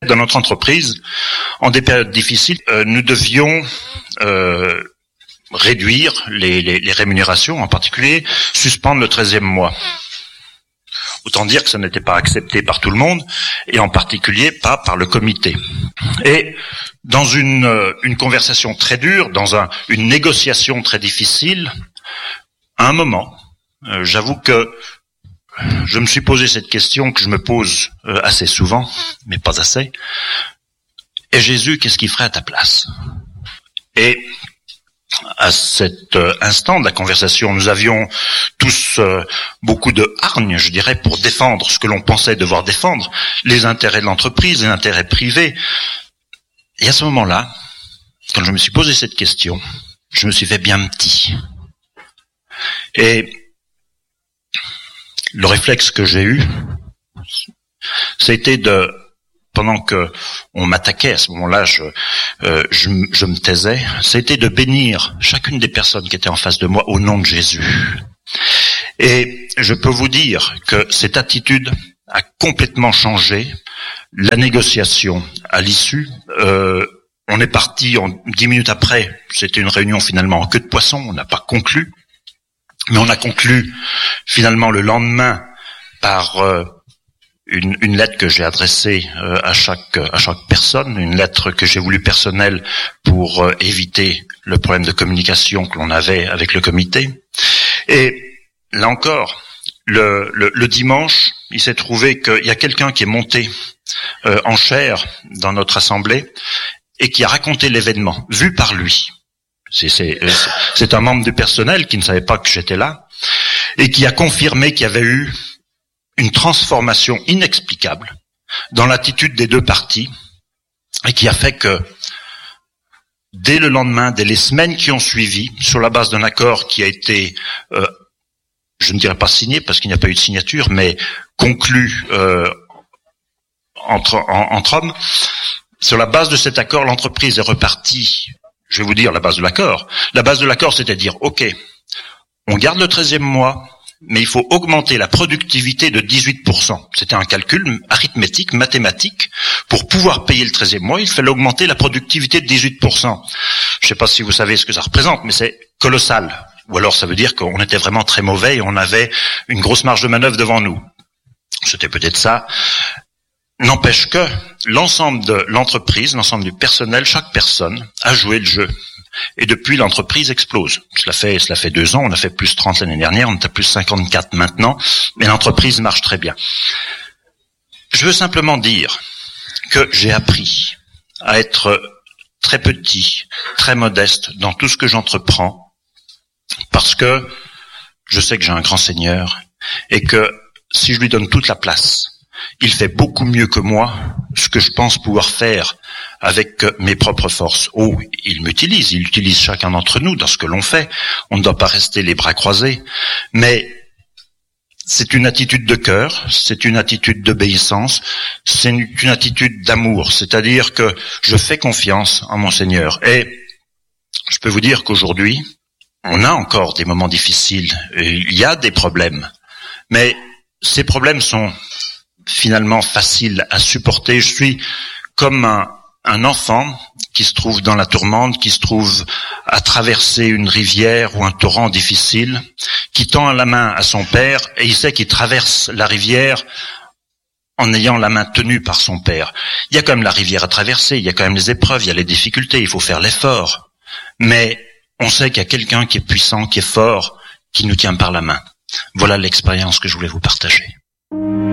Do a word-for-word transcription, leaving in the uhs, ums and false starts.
Dans notre entreprise, en des périodes difficiles, euh, nous devions euh, réduire les, les, les rémunérations, en particulier suspendre le treizième mois. Autant dire que ça n'était pas accepté par tout le monde, et en particulier pas par le comité. Et dans une, une conversation très dure, dans un, une négociation très difficile, à un moment, euh, j'avoue que je me suis posé cette question que je me pose euh, assez souvent, mais pas assez. Et Jésus, qu'est-ce qu'il ferait à ta place? Et à cet euh, instant de la conversation, nous avions tous euh, beaucoup de hargne, je dirais, pour défendre ce que l'on pensait devoir défendre, les intérêts de l'entreprise, les intérêts privés. Et à ce moment-là, quand je me suis posé cette question, je me suis fait bien petit. Et le réflexe que j'ai eu, c'était de, pendant que on m'attaquait, à ce moment-là, je, euh, je, je me taisais, c'était de bénir chacune des personnes qui étaient en face de moi au nom de Jésus. Et je peux vous dire que cette attitude a complètement changé la négociation. À l'issue, euh, on est parti en dix minutes après. C'était une réunion finalement en queue de poisson. On n'a pas conclu. Mais on a conclu finalement le lendemain par euh, une, une lettre que j'ai adressée euh, à chaque à chaque personne, une lettre que j'ai voulu personnelle pour euh, éviter le problème de communication que l'on avait avec le comité. Et là encore, le, le, le dimanche, il s'est trouvé qu'il y a quelqu'un qui est monté euh, en chair dans notre assemblée et qui a raconté l'événement vu par lui. C'est, c'est, c'est un membre du personnel qui ne savait pas que j'étais là et qui a confirmé qu'il y avait eu une transformation inexplicable dans l'attitude des deux parties et qui a fait que dès le lendemain, dès les semaines qui ont suivi, sur la base d'un accord qui a été, euh, je ne dirais pas signé parce qu'il n'y a pas eu de signature, mais conclu euh, entre, en, entre hommes, sur la base de cet accord, l'entreprise est repartie. Je vais vous dire la base de l'accord. La base de l'accord, c'est à dire, ok, on garde le treizième mois, mais il faut augmenter la productivité de dix-huit pour cent. C'était un calcul arithmétique, mathématique. Pour pouvoir payer le treizième mois, il fallait augmenter la productivité de dix-huit pour cent. Je ne sais pas si vous savez ce que ça représente, mais c'est colossal. Ou alors ça veut dire qu'on était vraiment très mauvais et on avait une grosse marge de manœuvre devant nous. C'était peut-être ça. N'empêche que l'ensemble de l'entreprise, l'ensemble du personnel, chaque personne a joué le jeu. Et depuis, l'entreprise explose. Cela fait, cela fait deux ans, on a fait plus trente l'année dernière, on est à plus cinquante-quatre maintenant, mais l'entreprise marche très bien. Je veux simplement dire que j'ai appris à être très petit, très modeste dans tout ce que j'entreprends, parce que je sais que j'ai un grand Seigneur, et que si je lui donne toute la place, il fait beaucoup mieux que moi ce que je pense pouvoir faire avec mes propres forces. Oh, il m'utilise, il utilise chacun d'entre nous dans ce que l'on fait. On ne doit pas rester les bras croisés. Mais c'est une attitude de cœur, c'est une attitude d'obéissance, c'est une attitude d'amour. C'est-à-dire que je fais confiance en mon Seigneur. Et je peux vous dire qu'aujourd'hui, on a encore des moments difficiles. Il y a des problèmes. Mais ces problèmes sont finalement facile à supporter. Je suis comme un, un enfant qui se trouve dans la tourmente, qui se trouve à traverser une rivière ou un torrent difficile, qui tend la main à son père et il sait qu'il traverse la rivière en ayant la main tenue par son père. Il y a quand même la rivière à traverser, il y a quand même les épreuves, il y a les difficultés, il faut faire l'effort. Mais on sait qu'il y a quelqu'un qui est puissant, qui est fort, qui nous tient par la main. Voilà l'expérience que je voulais vous partager.